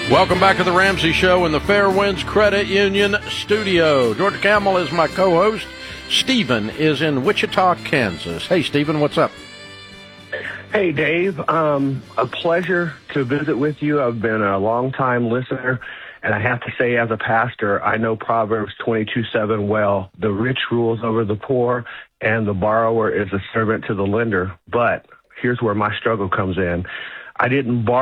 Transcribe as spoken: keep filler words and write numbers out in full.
Welcome back to the Ramsey Show in the Fairwinds Credit Union studio. George Camel is my co-host. Stephen is in Wichita, Kansas. Hey, Stephen, what's up? Hey, Dave. Um, a pleasure to visit with you. I've been a long-time listener, and I have to say, as a pastor, I know Proverbs twenty-two seven well. The rich rules over the poor, and the borrower is a servant to the lender. But here's where my struggle comes in. I didn't borrow